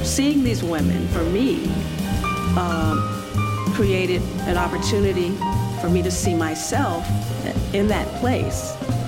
seeing these women, for me, created an opportunity for me to see myself in that place.